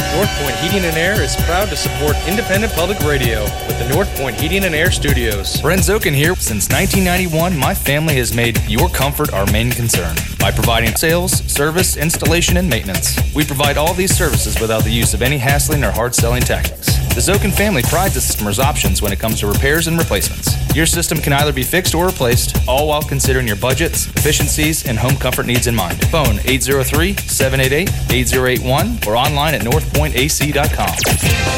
North Point Heating and Air is proud to support independent public radio with the North Point Heating and Air Studios. Brent Zokin here. Since 1991, my family has made your comfort our main concern by providing sales, service, installation, and maintenance. We provide all these services without the use of any hassling or hard-selling tactics. The Zokin family prides its customers' options when it comes to repairs and replacements. Your system can either be fixed or replaced, all while considering your budgets, efficiencies, and home comfort needs in mind. Phone 803-788-8081 or online at northpointac.com.